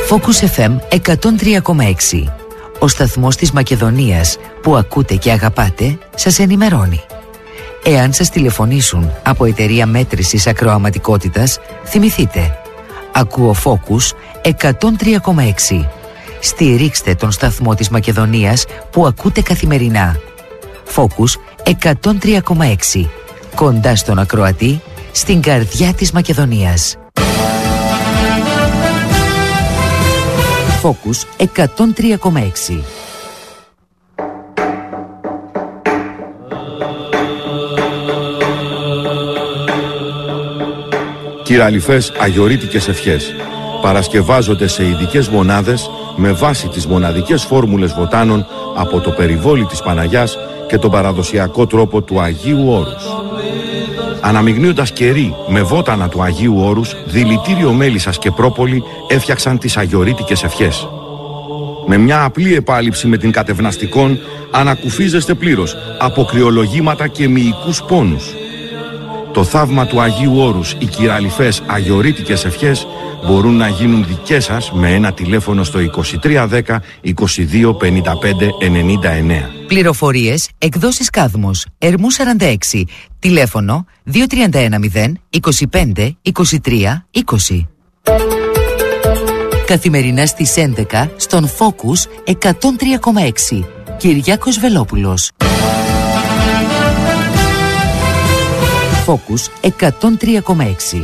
Focus FM 103,6. Ο σταθμός της Μακεδονίας που ακούτε και αγαπάτε σας ενημερώνει. Εάν σας τηλεφωνήσουν από εταιρεία μέτρησης ακροαματικότητας, θυμηθείτε. Ακούω Focus 103,6. Στηρίξτε τον σταθμό της Μακεδονίας που ακούτε καθημερινά. Focus 103,6. Κοντά στον ακροατή, στην καρδιά της Μακεδονίας. Focus 103,6. Κυραλιφές αγιορείτικες ευχές παρασκευάζονται σε ειδικές μονάδες με βάση τις μοναδικές φόρμουλες βοτάνων από το περιβόλι της Παναγιάς και τον παραδοσιακό τρόπο του Αγίου Όρους. Αναμειγνύοντας κερί με βότανα του Αγίου Όρους, δηλητήριο μέλισσας και πρόπολη έφτιαξαν τις αγιορείτικες ευχές. Με μια απλή επάλυψη με την κατευναστικών ανακουφίζεστε πλήρως από κρυολογήματα και μυϊκούς πόνους. Το θαύμα του Αγίου Όρους, οι κυραλιφές αγιορείτικες ευχές μπορούν να γίνουν δικές σας με ένα τηλέφωνο στο 2310 22 55 99. Πληροφορίες, εκδόσεις Κάδμος, Ερμού 46, τηλέφωνο 2310 25 23 20. Καθημερινά στις 11 στον Focus 103,6. Κυριάκος Βελόπουλος. Focus 103,6.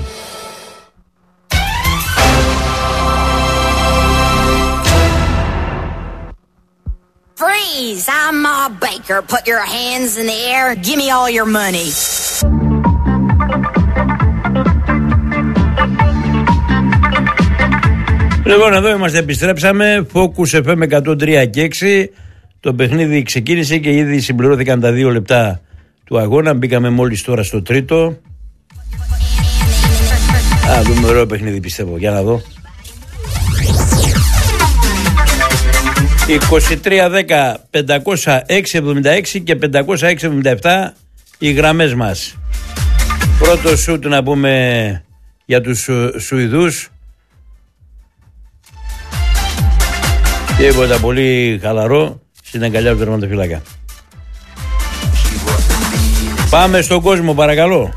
Freeze! I'm Ma Baker. Put your hands in the air. Give me all your money. Λοιπόν, εδώ είμαστε, επιστρέψαμε. Focus FM 103 και 6. Το παιχνίδι ξεκίνησε και ήδη συμπληρώθηκαν τα 2 λεπτά του αγώνα. Μπήκαμε μόλις τώρα στο τρίτο. Α, δούμε ωραίο παιχνίδι, πιστεύω. Για να δω. 2310 506 76 και 506 77 οι γραμμές μας. Πρώτο σουτ να πούμε για τους Σουηδούς. Τίποτα πολύ χαλαρό στην αγκαλιά του τερματοφύλακα. Πάμε στον κόσμο, παρακαλώ.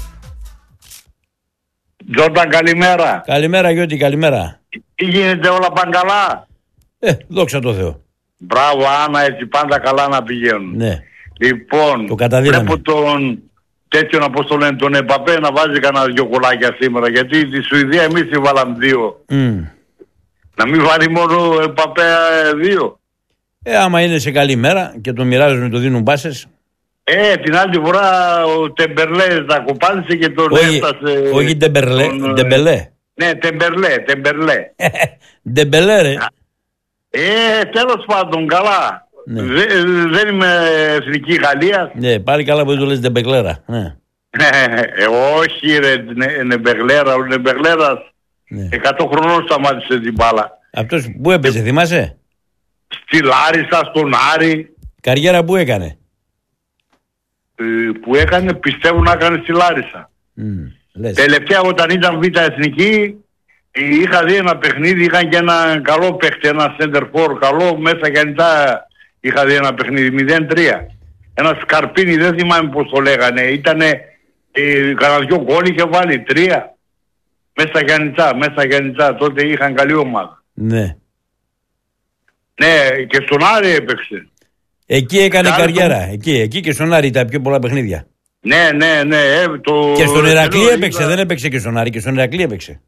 Τζόρταν, καλημέρα. Καλημέρα, Γιώτη, καλημέρα. Τι γίνεται, όλα πάνε καλά? Δόξα τω Θεώ. Μπράβο, Άννα, έτσι πάντα καλά να πηγαίνουν. Ναι. Λοιπόν, το καταδύναμε. Βλέπω τον τέτοιον, όπως το λένε, τον Εμπαπέ να βάζει κανένα 2 κολάκια σήμερα. Γιατί τη Σουηδία εμείς τη βάλαμε 2. Να μην βάλει μόνο Εμπαπέ 2. Άμα είναι σε καλή μέρα και το μοιράζουν, το δίνουν μπάσες. Την άλλη φορά ο Τεμπερλέ τα κοπάνισε και τον έφτασε. Όχι Τεμπερλέ, Ντεμπελέ. Ναι, Τεμπερλέ. Ντεμπελέ, ρε. Τέλος πάντων, καλά. Ναι. Δεν είμαι εθνική Γαλλία. Ναι, πάλι καλά που δεν το λες Ντεμπεγλέρα. Ναι. Όχι ρε, Νεμπεγλέρα. Ο Νεμπεγλέρας 100 χρονών σταμάτησε την μπάλα. Αυτός που έπαιζε, θυμάσαι? Στη Λάρισα, στον Άρη. Καριέρα που έκανε? Που έκανε, πιστεύω να έκανε στη Λάρισα. Τελευταία όταν ήταν Β' Εθνική, είχα δει ένα παιχνίδι, είχαν και ένα καλό παίχτη, ένα center for καλό, μέσα και ανητά είχα δει ένα παιχνίδι, 0-3. Ένα Σκαρπίνι, δεν θυμάμαι πώς το λέγανε, ήτανε κανένα 2 γκολ είχε βάλει, 3. Μέσα και ανητά, τότε είχαν καλή ομάδα. Ναι. Ναι, και στον Άρη έπαιξε. Εκεί έκανε καριέρα, εκεί και στον Άρη τα πιο πολλά παιχνίδια. Ναι. Και στον Ηρακλή έπαιξε, δεν έπαιξε και στον Άρη, και στον Ηρακλή έπαιξε.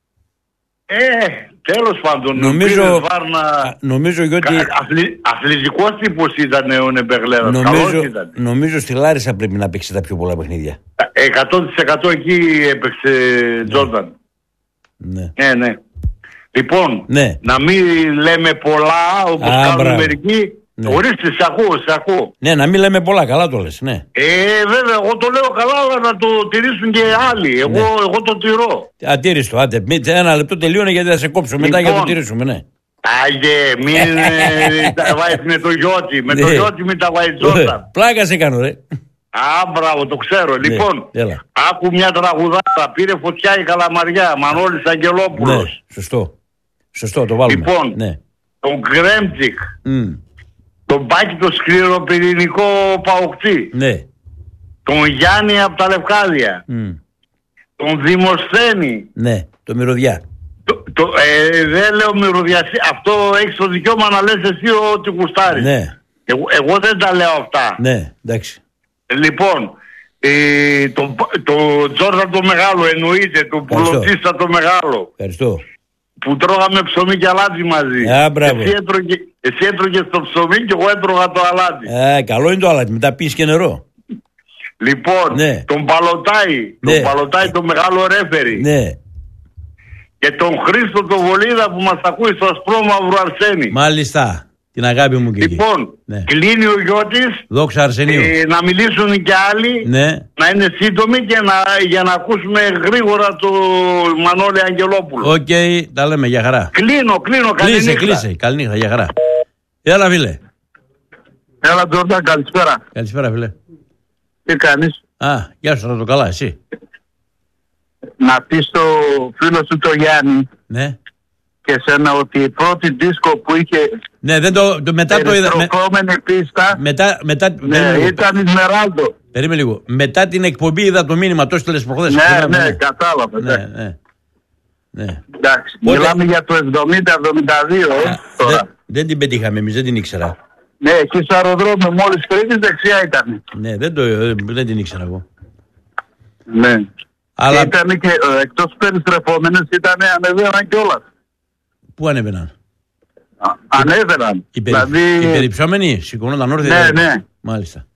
Τέλος πάντων, νομίζω ότι αθλητικός τύπος ήταν ο Νεμπεγλέρας. Νομίζω στη Λάρισα πρέπει να παίξει τα πιο πολλά παιχνίδια. 100% εκεί έπαιξε Τζόρνταν. Ναι. Λοιπόν, να μην λέμε πολλά όπως κάνουν μερικοί. Ορίστε, σε ακούω. Ναι, να μην λέμε πολλά, καλά το λες, ναι. Βέβαια, εγώ το λέω καλά, αλλά να το τηρήσουν και άλλοι. Εγώ το τηρώ. Ατήρηστο, άντε. Ένα λεπτό τελείωνε γιατί θα σε κόψω μετά για να το τηρήσουμε, ναι. Άγιε, μην τα βάζεις με το Γιώτη. Με το Γιώτη μην τα βάζεις Τζόρνταν. Πλάκα σε κάνω, ρε. Μπράβο, το ξέρω. Λοιπόν, άκου μια τραγουδάρα. Πήρε φωτιά η Καλαμαριά. Μανώλης Αγγελόπουλος. Ναι, σωστό. Σωστό, το βάλουμε. Λοιπόν, ναι. τον Γκρέμτσικ, τον Πάκη το σκληροπυρηνικό παοκτή, ναι. τον Γιάννη από τα Λευκάδια, τον Δημοσθένη. Ναι, το Μυρωδιά. Δεν λέω μυρωδιασί, αυτό έχεις το δικαίωμα να λες εσύ ό,τι γουστάρεις. Ναι. Εγώ δεν τα λέω αυτά. Ναι, εντάξει. Λοιπόν, το Τζόρνταν το μεγάλο εννοείται, το Πουλωτίστα το μεγάλο. Ευχαριστώ. Που τρώγαμε ψωμί και αλάτι μαζί. Εσύ έτρωγες το ψωμί και εγώ έτρωγα το αλάτι. Καλό είναι το αλάτι, μετά πίνεις και νερό. Λοιπόν, ναι. Τον Παλωτάι, ναι. Τον Παλωτάι το μεγάλο ρέφερι. Ναι. Και τον Χρήστο το Βολίδα που μας ακούει στο Ασπρόμαυρο Αρσένη. Μάλιστα, την αγάπη μου και λοιπόν, ναι. Κλείνει ο γιος Δόξα Αρσενίου. Να μιλήσουν και άλλοι, ναι. Να είναι σύντομοι και για να ακούσουμε γρήγορα το Μανώλη Αγγελόπουλο. Οκ, τα λέμε, για χαρά. Κλείνω, κλείσε, καλή νύχτα, για χαρά. Έλα φίλε. Έλα Τζόρνταν, καλησπέρα. Καλησπέρα φίλε. Τι κάνεις? Γεια σου, να το καλά, εσύ. Να πεις στο φίλο σου το Γιάννη, ναι. Και σένα ότι η πρώτη δίσκο που είχε, ναι, δεν μετά το είδα. Περιστροφόμενη πίστα, ναι, ήταν Ισμεράλντο. Περίμενε λίγο. Μετά την εκπομπή είδα το μήνυμα, το έστειλες προχθές. Ναι, κατάλαβα. Ναι. Εντάξει, μιλάμε για το 70-72 τώρα. Δεν την πετύχαμε εμείς, δεν την ήξερα. Ναι, εκεί στο αεροδρόμιο μόλις Κρήτης δεξιά ήταν. Ναι, δεν την ήξερα εγώ. Ναι. Αλλά... Ήταν και εκτός περιστρεφόμενες ανέβαιναν κιόλας. Πού ανέβαιναν? Ανέβαιναν. Οι περιψόμενοι σηκωνόταν όρθια. Ναι. Μάλιστα.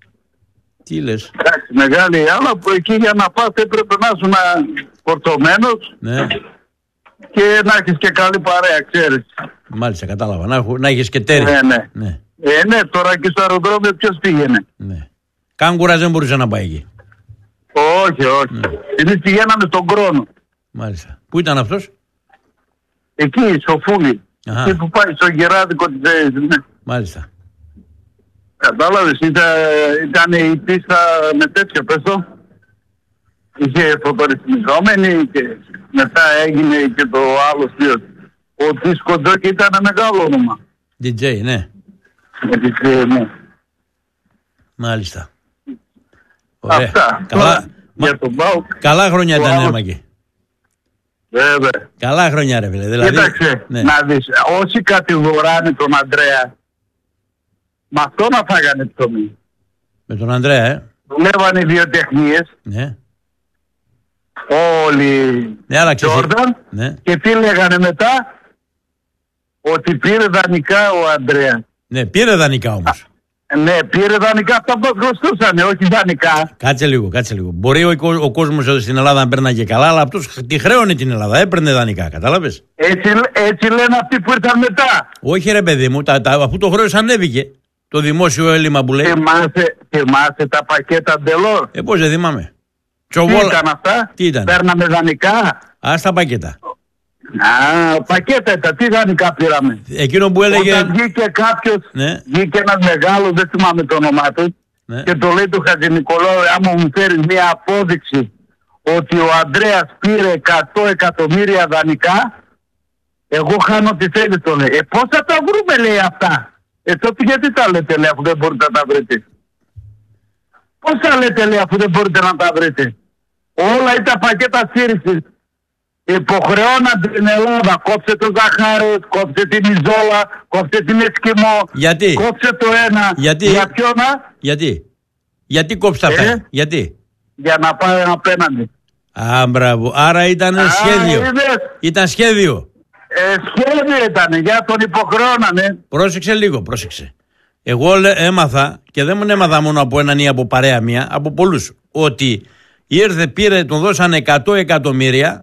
Τι λες? Εντάξει, μεγάλη άλλα που εκεί για να πας έπρεπε να ήσουν φορτωμένος. Ναι. Και να έχεις και καλή παρέα, ξέρεις. Μάλιστα, κατάλαβα. Να έχεις και τέρι. Ναι. Ναι, τώρα και στο αεροδρόμιο ποιος πήγαινε? Ναι. Κάγκουρας δεν μπορούσε να πάει εκεί. Όχι. Εμείς πηγαίναμε στον Κρόνο. Μάλιστα. Πού ήταν αυτός? Εκεί, στο Φούλι. Εκεί που πάει στο Γεράδικο της ναι. Μάλιστα. Κατάλαβες, ήταν η πίστα με τέτοιο πέσο. Είχε φωτορυθμιζόμενη και μετά έγινε και το άλλο στήριο. Ο Δίσκο Ντόκ ήταν μεγάλο όνομα. DJ, ναι. DJ, ναι. Μάλιστα. Ωραία. Αυτά. Για τον Μπάουκ. Καλά χρόνια ήταν έμακη. Βέβαια. Καλά χρόνια ρε φίλε. Δηλαδή, κοίταξε, να δεις, όσοι κατηγοράνε τον Ανδρέα, με αυτό να φάγανε ψωμί. Με τον Ανδρέα, Δουλεύανε βιοτεχνίες. Ναι. Όλοι Τζόρνταν. Ναι. Και τι λέγανε μετά? Ότι πήρε δανεικά ο Ανδρέα. Ναι, πήρε δανεικά όμως. Ναι, πήρε δανεικά αυτά που χρωστούσαν, όχι δανεικά. Κάτσε λίγο. Μπορεί ο κόσμος εδώ στην Ελλάδα να παίρναγε καλά, αλλά αυτός τη χρέωνε την Ελλάδα, έπαιρνε δανεικά, κατάλαβες. Έτσι λένε αυτοί που ήρθαν μετά. Όχι ρε παιδί μου, αφού το χρέος ανέβηκε, το δημόσιο έλλειμμα που λέει. Θυμάσαι τα πακέτα Ντελόρ? Πώς δεν θυμάμαι. Τι ήταν αυτά? Τι ήταν? Παίρναμε δανεικά. Στα πακέτα. Πακέτα ήταν, τι δανεικά πήραμε? Εκείνο που έλεγε... Όταν βγήκε κάποιος, βγήκε ένας μεγάλος, δεν θυμάμαι το όνομά του, και το λέει του Χατζηνικολάου, άμα μου φέρεις μια απόδειξη ότι ο Ανδρέας πήρε 100 εκατομμύρια δανεικά, εγώ χάνω τι θέλει, το λέει. Πώς θα τα βρούμε, λέει, αυτά? Τότε γιατί τα λέτε, λέει, αφού δεν μπορείτε να τα βρείτε? Πώς τα λέτε, λέει, αφού δεν μπορείτε να τα βρείτε? Όλα ήταν πακέτα στήριξης. Υποχρεώνατε την Ελλάδα, κόψε το Ζαχάρος, κόψε την Ιζόλα, κόψε την Εσκιμό. Γιατί? Κόψε το ένα. Γιατί? Για ποιο να? Γιατί κόψε αυτά? Γιατί? Για να πάει απέναντι. Μπράβο. Άρα ήταν σχέδιο. Ήταν σχέδιο. Σχέδιο ήταν, για τον υποχρεώνανε. Πρόσεξε λίγο, πρόσεξε. Εγώ έμαθα, και δεν μου έμαθα μόνο από έναν ή από παρέα μία, από πολλούς, ότι ήρθε, πήρε, τον δώσανε 100 εκατομμύρια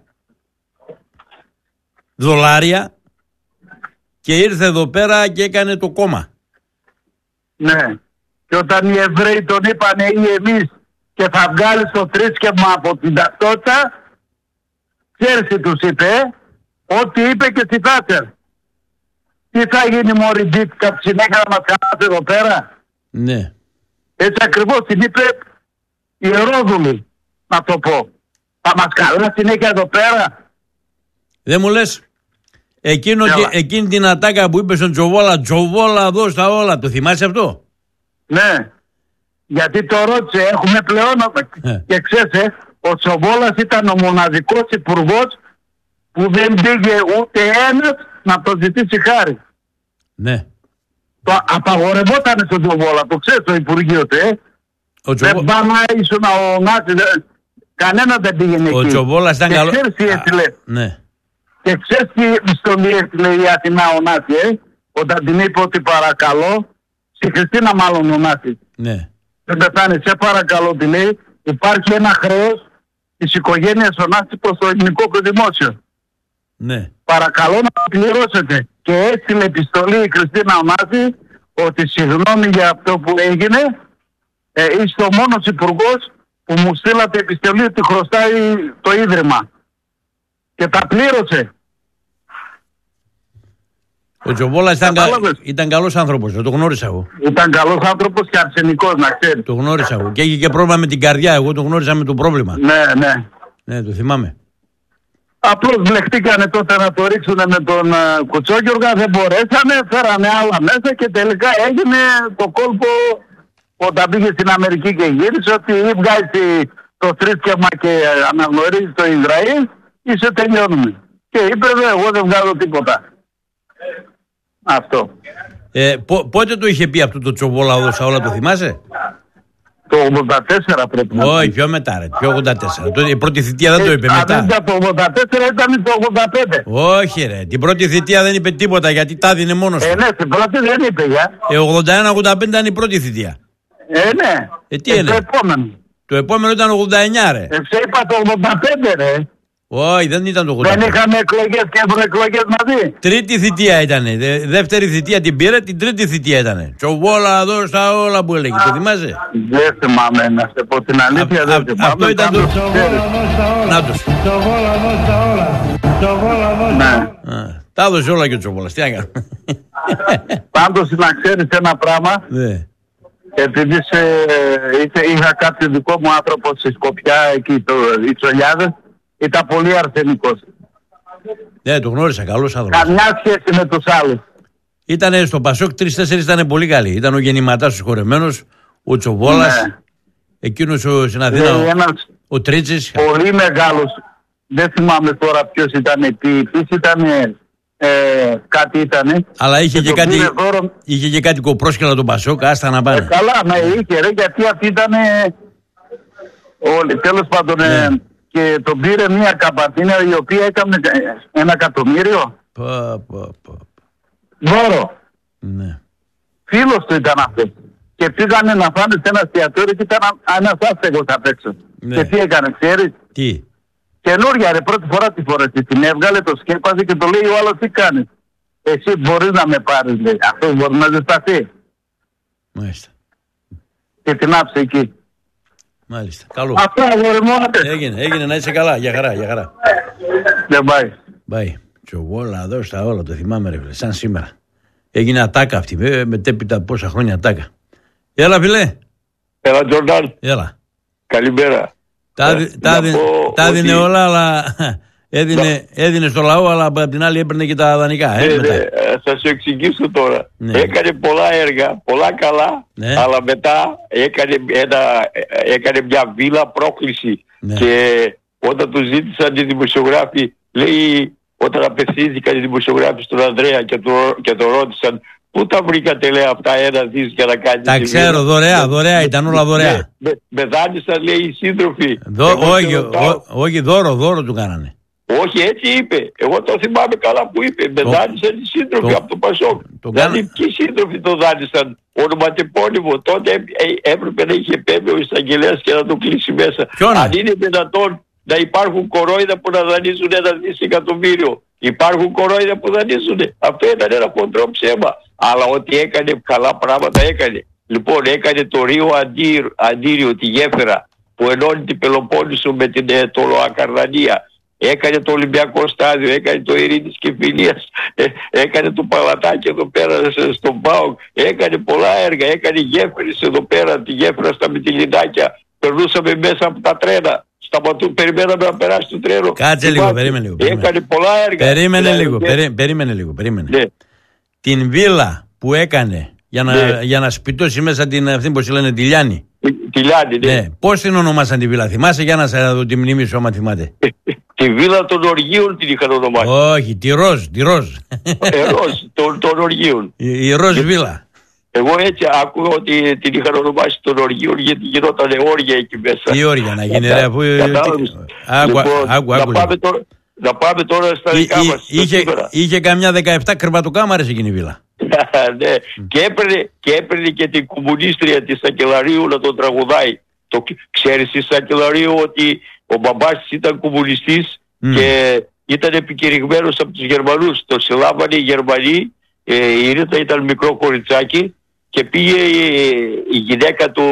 δολάρια και ήρθε εδώ πέρα και έκανε το κόμμα. Ναι. Και όταν οι Εβραίοι τον είπανε ή εμείς και θα βγάλεις το θρήσκευμα από την ταυτότητα, ξέρεις τι τους είπε? Ό,τι είπε και στη Θάτσερ. Τι θα γίνει μωρή Μπίτκα, συνέχεια να μας χαλάσει εδώ πέρα? Ναι. Έτσι ακριβώς την είπε Ιερόδουλη, να το πω. Θα μας καλά συνέχεια εδώ πέρα? Δεν μου λες, Εκείνη την ατάκα που είπε στον Τζοβόλα, Τζοβόλα δώσ' τα όλα, το θυμάσαι αυτό? Ναι, γιατί το ρώτησε, έχουμε πλέον και ξέρεις, ο Τζοβόλας ήταν ο μοναδικός υπουργός που δεν πήγε ούτε ένας να το ζητήσει χάρη. Ναι. Το απαγορευόταν στον Τζοβόλα, το ξέρεις το Υπουργείο του, Δεν πάμε να ήσουν ο Νάσης, κανένα δεν πήγαινε εκεί. Ο Τζοβόλας ήταν καλό. Ναι. Και ξέρεις τι επιστολή έστειλε η Αθηνά ο Νάσης, όταν την είπε ότι παρακαλώ, στη Χριστίνα μάλλον ο Νάσης. Ναι. Δεν πεθάνει, σε παρακαλώ, τη λέει, υπάρχει ένα χρέος της οικογένειας ο Νάσης προς το ελληνικό δημόσιο. Ναι. Παρακαλώ να το πληρώσετε. Και έστειλε επιστολή η Χριστίνα ο Νάσης ότι συγγνώμη για αυτό που έγινε, είστε ο μόνος υπουργός που μου στείλατε επιστολή ότι χρωστάει το Ίδρυμα. Και τα πλήρωσε. Ο Τζοβόλας ήταν καλός άνθρωπος, το γνώρισα εγώ. Ήταν καλός άνθρωπος και αρσενικός, να ξέρεις. Το γνώρισα εγώ. Και είχε και πρόβλημα με την καρδιά, εγώ το γνώρισα με το πρόβλημα. Ναι. Ναι, το θυμάμαι. Απλώς μπλεχτήκανε τότε να το ρίξουν με τον Κουτσόγιοργα, δεν μπορέσανε, φέρανε άλλα μέσα και τελικά έγινε το κόλπο όταν πήγε στην Αμερική και γύρισε ότι ή βγάζει το θρήσκευμα και αναγνωρίζει το Ισραήλ ή σε τελειώνουμε. Και είπε εγώ δεν βγάζω τίποτα. Αυτό. Πότε το είχε πει αυτό το Τζοβόλα όλα, το θυμάσαι? Το 84 πρέπει να πει. Όχι, πιο μετά ρε, πιο 84. Η πρώτη θητεία δεν το είπε μετά. Αν το 84 ήταν το 85. Όχι ρε, την πρώτη θητεία δεν είπε τίποτα γιατί τα έδινε μόνος του. Ναι, την πρώτη δεν είπε για. 81-85 ήταν η πρώτη θητεία. Ναι. Τι είναι? Το επόμενο. Το επόμενο ήταν 89 ρε. Σε είπα το 85 ρε. Όχι, δεν ήταν το 85. Δεν είχαμε εκλογές και ευρωεκλογές μαζί. Τρίτη θητεία ήτανε. Δεύτερη θητεία την πήρε, την τρίτη θητεία ήτανε. Τσοβόλα εδώ στα όλα που έλεγε. Το θυμάσαι? Δεν θυμάμαι, να σε πω την αλήθεια. Δεν θυμάμαι. Αυτό ήταν το. Να τους. Τσοβόλα εδώ στα όλα. Τσοβόλα εδώ στα όλα. Τα έδωσε όλα και ο Τσοβόλας. Τι έκανε? Πάντως να ξέρεις ένα πράγμα. Επειδή είχα κάποιο δικό μου άνθρωπο στη Σκοπιά, εκεί οι Τσολιάδες, ήταν πολύ αρσενικός. Ναι, το γνώρισα, καλός άνθρωπος. Καμιά σχέση με τους άλλους. Ήτανε στο Πασόκ 3-4 ήταν πολύ καλοί. Ήταν ο Γεννηματάς ο συγχωρεμένος, ο Τσοβόλας, εκείνος στην Αθήνα, ο Τρίτσης. Πολύ μεγάλος, δεν θυμάμαι τώρα ποιος ήταν, επίσης ήταν, κάτι ήτανε. Αλλά είχε και κάτι κοπρόσκυλα τον Πασόκ, άστα να πάνε. Καλά, ναι, είχε ρε, γιατί αυτή ήτανε, τέλος πάντων, και τον πήρε μια καμπατίνα η οποία έκανε 1 εκατομμύριο. Δώρο. Ναι. Φίλος του ήταν αυτός. Και πήγανε να φάνε σε ένα εστιατόριο και ήταν ένας άστεγος απ' έξω. Ναι. Και τι έκανε, ξέρεις? Τι? Καινούρια ρε, πρώτη φορά τη φορέστη. Την έβγαλε, το σκέπαζε και το λέει ο άλλος τι κάνεις? Εσύ μπορείς να με πάρεις, λέει. Αυτός μπορεί να ζεσταθεί. Μάλιστα. Και την άψε εκεί. Μάλιστα. Καλό. Αυτό αγορεμόνατε. Έγινε να είσαι καλά. Για χαρά. Δεν πάει. Πάει. Τσοβόλα εδώ στα όλα, το θυμάμαι ρε φίλε, σαν σήμερα. Έγινε ατάκα αυτή, μετέπειτα πόσα χρόνια ατάκα. Έλα φίλε. Έλα Τζορντάν. Έλα. Καλημέρα. Τα έδινε όλα, αλλά έδινε στο λαό, αλλά από την άλλη έπαιρνε και τα δανεικά. Θα σου εξηγήσω τώρα. Ναι. Έκανε πολλά έργα, πολλά καλά, ναι. Αλλά μετά έκανε μια βίλα πρόκληση. Ναι. Και όταν του ζήτησαν οι δημοσιογράφοι, λέει, όταν απευθύνθηκαν οι δημοσιογράφοι στον Ανδρέα και το ρώτησαν, πού τα βρήκατε, λέει, αυτά 1 δις για να κάνει? Τα ξέρω, δωρεά, ήταν όλα δωρεά. Με δάνεισαν, λέει, οι σύντροφοι. Όχι, δώρο του κάνανε. Όχι, έτσι είπε. Εγώ το θυμάμαι καλά που είπε. Με δάνεισαν οι σύντροφοι από το Πασόκ. Δηλαδή, ποιοι σύντροφοι το δάνεισαν? Ονοματεπώνυμο. Τότε έπρεπε να είχε πέμπει ο εισαγγελέας και να το κλείσει μέσα. Αν είναι δυνατόν να υπάρχουν κορόιδα που να δανείζουν 1 δισεκατομμύριο. Υπάρχουν κορόιδα που δανείζουν. Αυτό ήταν ένα χοντρό ψέμα. Αλλά ότι έκανε καλά πράγματα έκανε. Λοιπόν, έκανε το Ρίο Αντίριο, τη γέφυρα που ενώνει την Πελοπόννησο με την Τολοακαρδανία. Έκανε το Ολυμπιακό στάδιο, έκανε το Ειρήνης και Φιλίας, έκανε το Παλατάκι εδώ πέρα στον ΠΑΟΚ, έκανε πολλά έργα, έκανε γέφυρες εδώ πέρα, τη γέφυρα στα Μυτιληνάκια, περνούσαμε μέσα από τα τρένα. περιμέναμε να περάσει το τρένο. Κάτσε λίγο, περίμενε λίγο. Έκανε πολλά έργα. Περίμενε λίγο. Ναι. Την βίλα που έκανε για να σπιτώσει μέσα αυτή που λένε τη Λιάννη. Τη Λιάννη, ναι. Πώς την ονομάσαν τη βίλα, θυμάσαι, για να σε δω τη μνήμη σου άμα θυμάται. Τη βίλα των Οργείων την είχαν ονομάσει. Όχι, τη Ροζ. Των Οργείων. Η Ροζ βίλα. Εγώ έτσι άκουγα ότι την είχαν ονομάσει των Οργείων γιατί γινόταν όργια εκεί μέσα. Τι όργια να γίνει, ρε, αφού. Να πάμε τώρα στα δικά μας. Είχε καμιά 17 κρεβατοκάμαρες εκείνη η βίλα. Ναι, και έπαιρνε και την κομμουνίστρια της Σακελαρίου να τον τραγουδάει. Ξέρεις η Σακελαρίου ότι ο μπαμπάς της ήταν κομμουνιστής και ήταν επικηρυγμένος από τους Γερμανούς. Το συλλάβανε οι Γερμανοί, η Ρίτα ήταν μικρό κοριτσάκι και πήγε η γυναίκα του,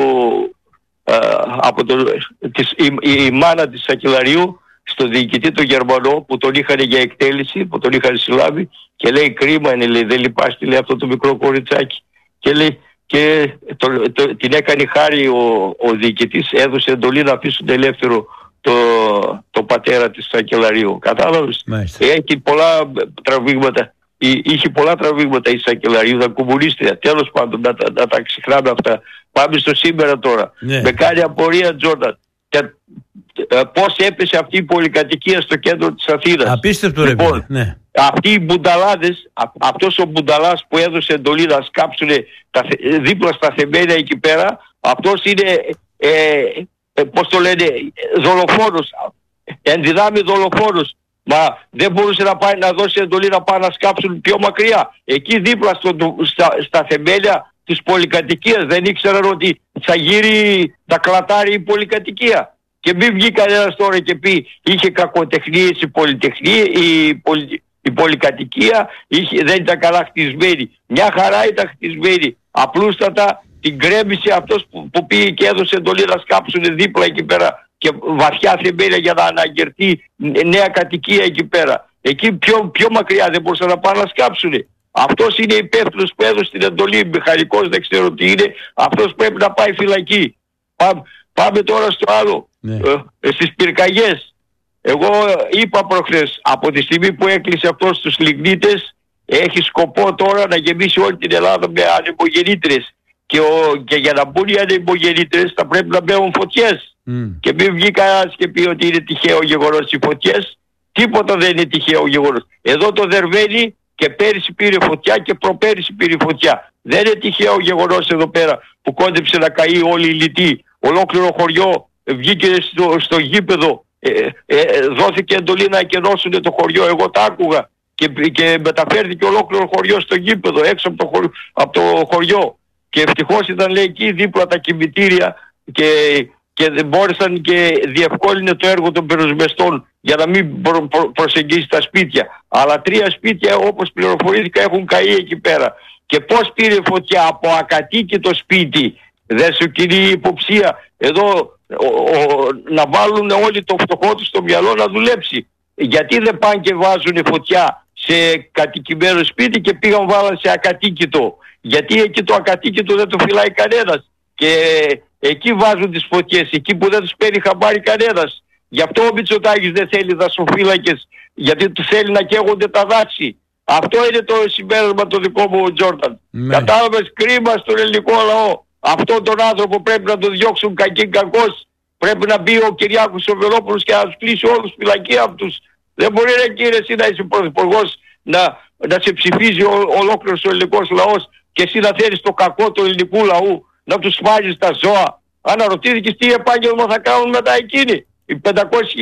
η μάνα της Σακελαρίου, στον διοικητή τον Γερμανό που τον είχαν για εκτέλεση, που τον είχαν συλλάβει και λέει κρίμα είναι, λέει, δεν λυπάστε, λέει, αυτό το μικρό κοριτσάκι. Και λέει, και την έκανε χάρη ο διοικητής, έδωσε εντολή να αφήσουν ελεύθερο το πατέρα της Σακελαρίου. Κατάλαβες. Έχει πολλά τραβήγματα. Είχε πολλά τραβήγματα η Σακελαρίου, ήταν κομμουνίστρια. Τέλος πάντων, να τα ξεχνάμε αυτά. Πάμε στο σήμερα τώρα. Ναι. Με κάνει απορία, Τζόρνταν. Πώς έπεσε αυτή η πολυκατοικία στο κέντρο της Αθήνας. Απίστευτο, λοιπόν, ναι. Αυτοί οι μπουνταλάδες, αυτός ο μπουνταλάς που έδωσε εντολή να σκάψουν δίπλα στα θεμέλια εκεί πέρα, αυτός είναι πώς το λένε, δολοφόνος, ενδυνάμει δολοφόνος. Μα δεν μπορούσε να πάει να δώσει εντολή να πάνε να σκάψουν πιο μακριά. Εκεί δίπλα στα θεμέλια της πολυκατοικίας δεν ήξεραν ότι θα γύρει, θα κλατάρει η πολυκατοικία. Και μην βγει κανένας τώρα και πει είχε κακοτεχνίες η πολυκατοικία, δεν ήταν καλά χτισμένη. Μια χαρά ήταν χτισμένη. Απλούστατα την κρέμισε αυτός που πήγε και έδωσε εντολή να σκάψουν δίπλα εκεί πέρα και βαθιά θεμέλια για να αναγκερθεί νέα κατοικία εκεί πέρα. Εκεί πιο μακριά δεν μπορούσαν να πάνε να σκάψουν. Αυτός είναι υπεύθυνος που έδωσε την εντολή, μηχανικός δεν ξέρω τι είναι, αυτός πρέπει να πάει φυλακή. Πάμε τώρα στο άλλο, ναι. Στις πυρκαγιές. Εγώ είπα προχθές, από τη στιγμή που έκλεισε αυτός τους λιγνίτες, έχει σκοπό τώρα να γεμίσει όλη την Ελλάδα με ανεμογεννήτρες. Και για να μπουν οι ανεμογεννήτρες θα πρέπει να μπαίνουν φωτιές. Και μην βγει κανένας και πει ότι είναι τυχαίο γεγονός οι φωτιές. Τίποτα δεν είναι τυχαίο γεγονός. Εδώ το Δερβαίνει και πέρυσι πήρε φωτιά και προπέρυσι πήρε φωτιά. Δεν είναι τυχαίο γεγονός εδώ πέρα που κόντεψε να καεί όλη η Λιτή. Ολόκληρο χωριό βγήκε στο γήπεδο, δόθηκε εντολή να εκενώσουν το χωριό. Εγώ τα άκουγα και μεταφέρθηκε ολόκληρο χωριό στο γήπεδο, έξω από το χωριό. Και ευτυχώς ήταν, λέει, εκεί δίπλα τα κημητήρια και δεν μπόρεσαν και διευκόλυνε το έργο των πυροσβεστών για να μην προσεγγίσει τα σπίτια. Αλλά 3 σπίτια, όπως πληροφορήθηκα, έχουν καεί εκεί πέρα. Και πώς πήρε φωτιά από ακατοίκητο σπίτι? Δεν σου κινεί η υποψία εδώ να βάλουν όλοι το φτωχό τους στο μυαλό να δουλέψει? Γιατί δεν πάνε και βάζουν φωτιά σε κατοικημένο σπίτι και πήγαν βάλαν σε ακατοίκητο? Γιατί εκεί το ακατοίκητο δεν το φυλάει κανένας και εκεί βάζουν τις φωτιές, εκεί που δεν τους παίρνει χαμπάρι κανένας. Γι' αυτό ο Μητσοτάκης δεν θέλει δασοφύλακες, γιατί του θέλει να καίγονται τα δάση. Αυτό είναι το συμπέρασμα το δικό μου, Τζόρνταν. Κατάλαβες, κρίμα στον ελληνικό λαό. Αυτόν τον άνθρωπο πρέπει να τον διώξουν κακήν κακός. Πρέπει να μπει ο Κυριάκος ο Βελόπουλος και να τους κλείσει όλους φυλακή από τους. Δεν μπορεί, ρε κύριε, εσύ να είσαι πρωθυπουργός να σε ψηφίζει ολόκληρος ο ελληνικός λαός και εσύ να θέλεις το κακό του ελληνικού λαού, να τους σπάζεις τα ζώα. Αναρωτήθηκες τι επάγγελμα θα κάνουν μετά εκείνοι? Οι 500.000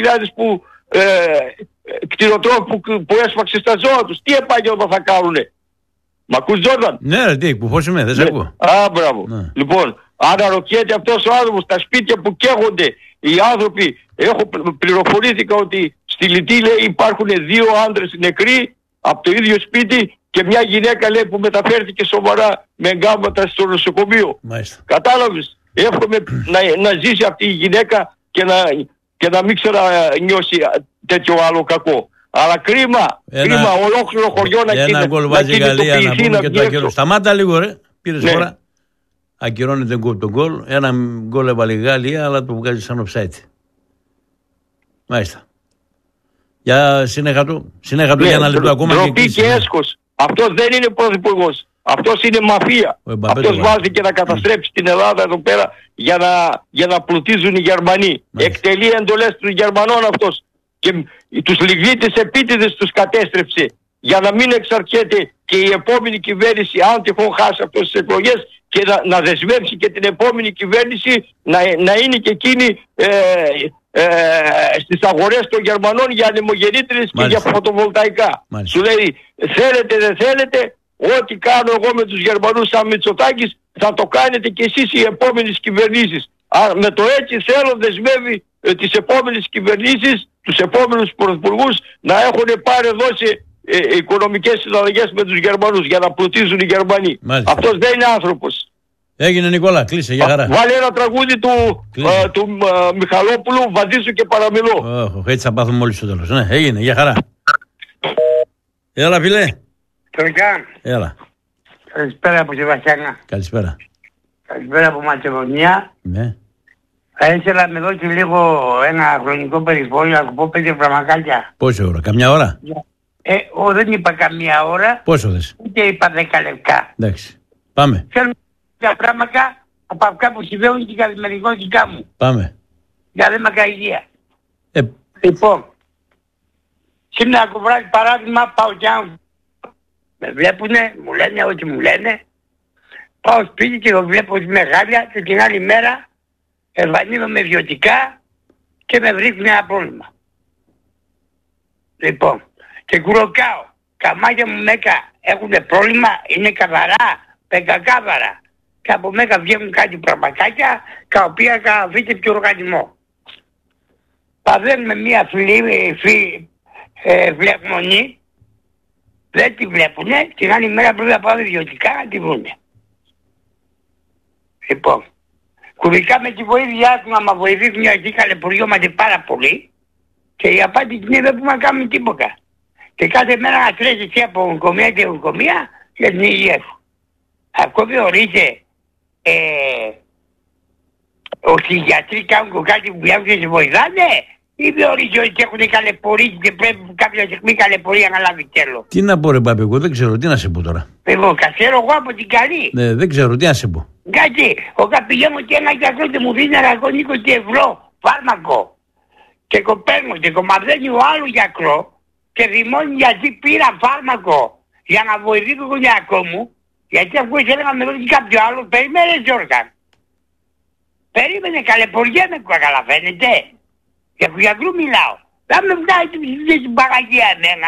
κτηνοτρόφοι που έσφαξε στα ζώα τους, τι επάγγελμα θα κάνουνε? Μ' ακούς, Τζόρνταν? Ναι, ρε, τι, που πώς είμαι, δεν σε ακούω. Μπράβο. Ναι. Λοιπόν, αναρωτιέται αυτός ο άνθρωπος, τα σπίτια που καίγονται οι άνθρωποι, πληροφορήθηκα ότι στη Λιτή, λέει, υπάρχουν 2 άντρες νεκροί από το ίδιο σπίτι και μια γυναίκα, λέει, που μεταφέρθηκε σοβαρά με εγκάμματα στο νοσοκομείο. Μάλιστα. Κατάλαβες? Εύχομαι να ζήσει αυτή η γυναίκα και να μην ξανανιώσει τέτοιο άλλο κακό. Αλλά κρίμα, ολόκληρο χωριό να ένα γκολ βάζει η Γαλλία, να πούμε και το ακυρώνει. Σταμάτα λίγο, ρε, πήρες φορά. Ακυρώνεται τον γκολ. Ένα γκολ έβαλε η Γαλλία, αλλά το βγάζει σαν offside. Μάλιστα. Για συνέχα του για ένα λεπτό ακόμα. Ντροπή και έσχος. Αυτός δεν είναι πρωθυπουργός. Αυτός είναι μαφία. Αυτός βάζει και να καταστρέψει την Ελλάδα εδώ πέρα για να πλουτίζουν οι Γερμανοί. Εκτελεί εντολές των Γερμανών αυτός. Και τους λιγνίτες επίτηδες τους κατέστρεψε. Για να μην εξαρτιέται και η επόμενη κυβέρνηση, αν τυχόν χάσει αυτές τις εκλογές, και να δεσμεύσει και την επόμενη κυβέρνηση να είναι και εκείνη στις αγορές των Γερμανών για ανεμογεννήτρες και για φωτοβολταϊκά. Σου λέει, θέλετε δεν θέλετε, ό,τι κάνω εγώ με τους Γερμανούς σαν Μητσοτάκης θα το κάνετε και εσείς οι επόμενες κυβερνήσεις. Με το έτσι θέλω δεσμεύει τις επόμενες κυβερνήσεις, τους επόμενους πρωθυπουργούς να έχουν πάρει δώσει οικονομικές συναλλαγές με τους Γερμανούς για να πλουτίζουν οι Γερμανοί. Αυτός δεν είναι άνθρωπος. Έγινε Νικόλα, κλείσε, για χαρά. Βάλε ένα τραγούδι του Μιχαλόπουλου, βαδίζω και παραμιλώ. Έτσι θα πάθουμε όλοι στο τέλος. Ναι, έγινε, για χαρά. Έλα φίλε. Τωρικά. Έλα. Καλησπέρα από Σεβαστιανά. Καλησπέρα. Καλησπέρα από Μακεδονία. Ναι. Θα ήθελα να με δώσει λίγο ένα χρονικό περιθώριο να κουπώ 5 φραμακάκια. Πόση ώρα, καμιά ώρα? Δεν είπα καμιά ώρα. Πόσο δες? Ούτε είπα 10 λεπτά. Εντάξει. Πάμε. Θέλω τα πράγματα από αυτά που συμβαίνουν στην καθημερινότητά μου. Πάμε. Για δεν μακαγία. Λοιπόν, σήμερα το βράδυ παράδειγμα πάω κι αν με βλέπουνε, μου λένε ό,τι μου λένε. Πάω σπίτι και το βλέπω ότι μεγάλια και την άλλη μέρα εμφανίζομαι βιωτικά και με βρίσκουν ένα πρόβλημα. Λοιπόν, και κουροκάω. Καμάκια μου μέκα έχουν πρόβλημα, είναι καθαρά, πεκακάβαρα. Και από μέκα βγαίνουν κάτι πραγματάκια, τα οποία καθαφείται πιο οργανισμό. Παδαίνουμε μία φλεγμονή, δεν τη βλέπουνε, την άλλη μέρα πρέπει να πάω ιδιωτικά να τη βρούνε. Λοιπόν, κουβικά με τη βοήθειά του να μας βοηθήσουν γιατί καλεπουριόμαστε πάρα πολύ και η απάντηση είναι δεν μπορούμε να κάνουμε τίποτα. Και κάθε μέρα να τρέχει εσύ από νοικομία και νοικομία για την υγεία σου. Ακόμη ορίστε ότι οι γιατροί κάνουν κάτι που βγαίνουν και σε βοηθάνε ή θεωρείς ότι έχουν καλεπορήσει και πρέπει κάποια στιγμή καλεπορία να λάβει τέλος? Τι να πω ρε Πάπη, εγώ δεν ξέρω, τι να σε πω τώρα. Εγώ ξέρω εγώ από την καλή. Ναι, δεν ξέρω, τι να σε πω. Γιατί, όταν πηγαίνω και ένα γιατρό και μου δίνει 120 ευρώ φάρμακο και κοπέρνω και κομμαδένει ο άλλο γιατρό και δημώνει γιατί πήρα φάρμακο για να βοηθήσω τον γιακό μου, γιατί αφού ήθελα να με δώσει κάποιο άλλο, περίμενε Γιώργα. Περίμενε, καλεποριέμαι, καταλαβαίνετε. Για του γιατρού μιλάω. Δεν με βγάλει την παγαγία εμένα.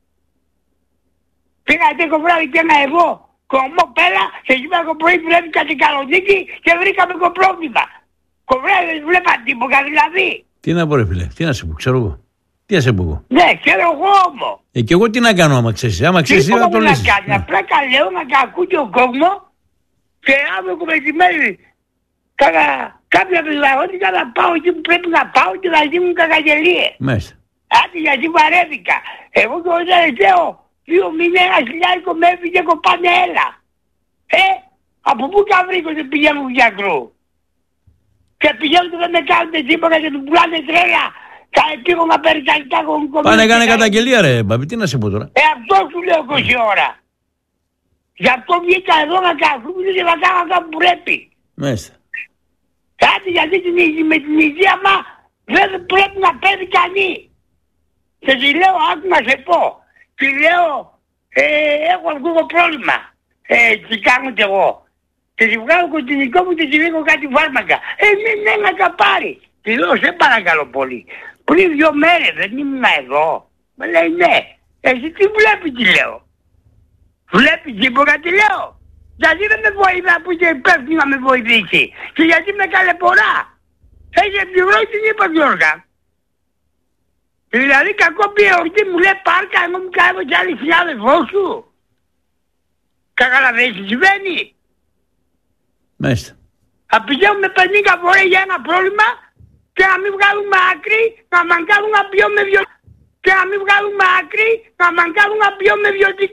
Πήγα το βράδυ και ένα εγώ κομμό πέρα και σήμερα το πρωί βρέθηκα στην Καλονίκη και βρήκαμε το πρόβλημα. Κοβράδυ δεν βλέπα τίποτα δηλαδή. Τι να πω ρε φίλε, τι να σε πω, ξέρω εγώ. Τι να σε πω εγώ. Ναι, ξέρω εγώ όμως. Και εγώ τι να κάνω άμα ξέρεις, άμα ξέρεις να το λύσεις. Απλά λέω να ακούει ο κόσμο και αύριο το μεσημέρι κάποια πιθανότητα να πάω εκεί που πρέπει να πάω και να γίνουν κακαγελίες. Μάλιστα. Άντε γιατί βαρέθηκα. Εγώ το τελευταίο 2 μήνες ένα χιλιάρικο με έφυγε κοπάνε έλα. Από πού τα βρήκω και πηγαίνουν του γιατρού. Και πηγαίνουν και δεν με κάνουν τίποτα και του πουλάνε τρέλα. Πήγω να παίρνει καλύτερα κομμάτια. Πάνε κάνε καταγγελία ρε Μπαμπή, τι να σε πω τώρα. Αυτό σου λέω 20 ώρα. Γι' αυτό βγήκα εδώ να καθούμε και να κάνω αυτά που πρέπει. Μάλιστα. Κάτι γιατί με την υγεία δεν πρέπει να παίρνει κανείς. Και τη λέω, άκου να σε πω. Τη λέω, έχω αυτό το πρόβλημα. Τι κάνω κι εγώ. Και τη βγάλω κοντινικό μου και τη ρίχνω κάτι φάρμακα. Μην να τα πάρει. Τη λέω, σε παρακαλώ πολύ. Πριν 2 μέρες δεν ήμουν εδώ. Με λέει ναι. Εσύ τι βλέπει, τη λέω. Βλέπει τίποτα, τη λέω. Γιατί δεν με βοηθά που είσαι υπεύθυνη να με βοηθήσει. Και γιατί με καλεπορά. Έχει επιβρώσει την είπα Γιώργα. Δηλαδή κακό πει εορτή μου λέει πάρκα, εγώ μου κάνω κι άλλη συνάδελφό σου. Καταλαβαίνεις τι συμβαίνει. Μάλιστα. Θα πηγαίνουμε 50 φορές για ένα πρόβλημα και να μην βγάλουμε άκρη, να μαν κάνουν να πιούμε βιωτικά. Και να μην βγάλουμε άκρη, να μαν κάνουν να πιούμε βιωτικά.